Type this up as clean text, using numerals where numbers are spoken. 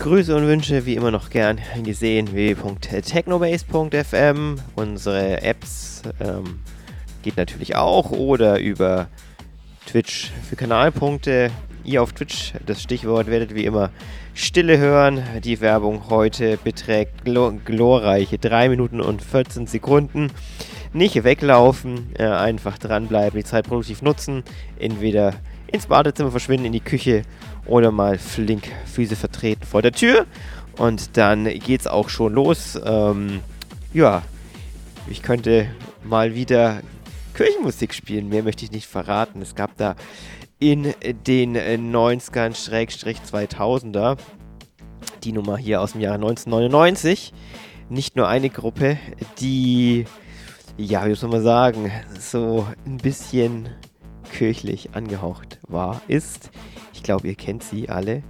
Grüße und Wünsche wie immer noch gern gesehen www.technobase.fm. Unsere Apps geht natürlich auch oder über Twitch für Kanalpunkte. Ihr auf Twitch, das Stichwort werdet wie immer Stille hören. Die Werbung heute beträgt glorreiche 3 Minuten und 14 Sekunden. Nicht weglaufen, einfach dranbleiben, die Zeit produktiv nutzen. Entweder ins Badezimmer verschwinden, in die Küche oder mal flink Füße vertreten vor der Tür. Und dann geht's auch schon los. Ja, ich könnte mal wieder Kirchenmusik spielen. Mehr möchte ich nicht verraten. Es gab da in den 90ern/2000er, die Nummer hier aus dem Jahre 1999, nicht nur eine Gruppe, die, ja, wie soll man sagen, so ein bisschen kirchlich angehaucht ist. Ich glaube, ihr kennt sie alle.